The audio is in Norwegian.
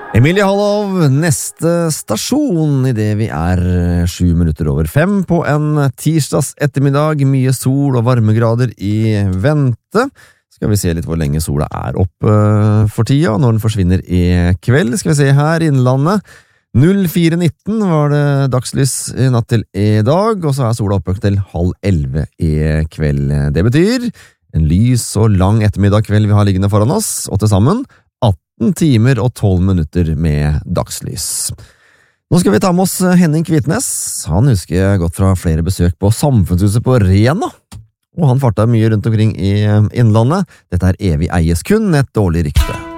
Emilie Hallov, neste stasjon I det vi 7:07 på en tirsdags ettermiddag. Mye sol og varmegrader I vente. Skal vi se litt hvor lenge sola oppe for tida, når den forsvinner I kveld. Skal vi se her, Innlandet. 04:19 var det dagslys I natt til I dag, og så sola oppe til 10:30 I kveld. Det betyr en lys og lang ettermiddag kveld vi har liggende foran oss, og til sammen 18 timer og 12 minutter med dagslys. Nå skal vi ta med oss Henning Kvitnes. Han husker jeg godt fra flere besøk på Samfunnshuset på Rena, og han farta mye rundt omkring I Innlandet. Dette evig eies kun et dårlig rykte.